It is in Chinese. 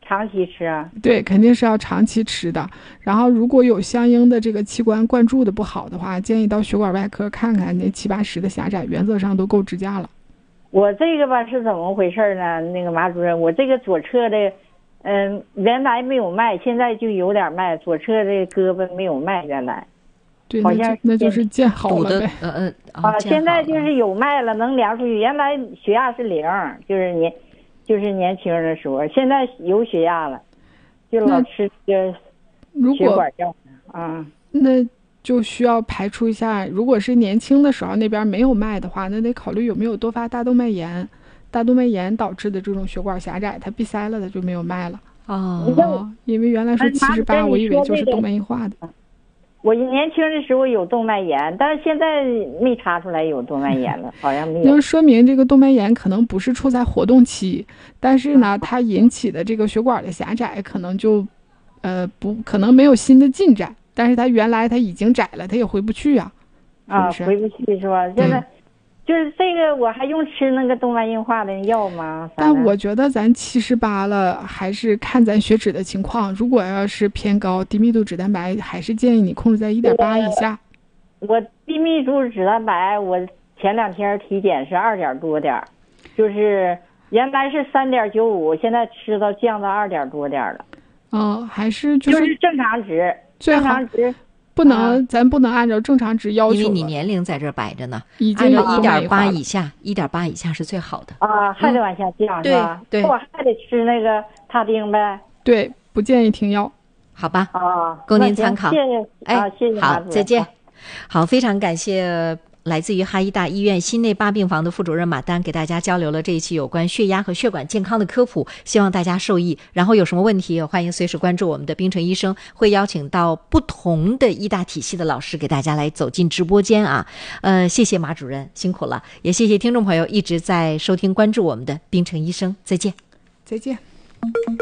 长期吃啊？ 对，肯定是要长期吃的。然后如果有相应的这个器官灌注的不好的话，建议到血管外科看看，那7、8、10的狭窄原则上都够支架了。 我这个吧是怎么回事呢？那个马主任，我这个左侧的，原来没有脉，现在就有点脉，左侧的胳膊没有脉，原来。 对， 好像那就是见好了呗。 现在就是有脉了，能量出去。原来血压是0，就是年轻的时候，现在有血压了，就老吃这个血管药啊。 那就需要排除一下，如果是年轻的时候那边没有脉的话，那得考虑有没有多发大动脉炎。大动脉炎导致的这种血管狭窄，它闭塞了，它就没有脉了。因为原来是78，我以为就是动脉硬化的。 我年轻的时候有动脉炎，但是现在没查出来有动脉炎了，好像没有。 就说明这个动脉炎可能不是处在活动期，但是呢，它引起的这个血管的狭窄可能就，不可能没有新的进展，但是它原来它已经窄了，它也回不去啊。是不是？ 回不去是吧？现在就是这个，我还用吃那个动脉硬化的药吗？ 但我觉得咱78了，还是看咱血脂的情况。如果要是偏高，低密度脂蛋白还是建议你控制在1.8以下。 我低密度脂蛋白，我前2天体检是2点多点，就是原来是3.95，现在吃到降到2点多点了。 还是就是正常值， 正常值。咱不能按照正常值要求， 因为你年龄在这摆着呢， 按照 1.8以下，1.8以下是最好的还得往下降是吧？ 对， 我还得吃那个他汀呗。 对，不建议停药， 好吧？供您参考。 谢谢，谢谢。 好，再见。好，非常感谢来自于哈医大医院心内八病房的副主任马丹给大家交流了这一期有关血压和血管健康的科普，希望大家受益。然后有什么问题，欢迎随时关注我们的冰城医生，会邀请到不同的医大体系的老师给大家来走进直播间啊。谢谢马主任，辛苦了，也谢谢听众朋友一直在收听关注我们的冰城医生，再见。 再见。